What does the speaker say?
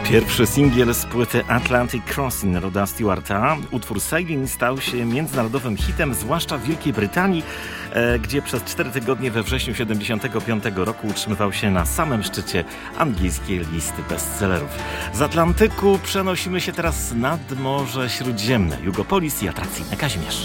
Pierwszy singiel z płyty Atlantic Crossing Roda Stewarta. Utwór Sailing stał się międzynarodowym hitem, zwłaszcza w Wielkiej Brytanii, gdzie przez 4 tygodnie we wrześniu 1975 roku utrzymywał się na samym szczycie angielskiej listy bestsellerów. Z Atlantyku przenosimy się teraz nad Morze Śródziemne, Jugopolis i atrakcyjny Kazimierz.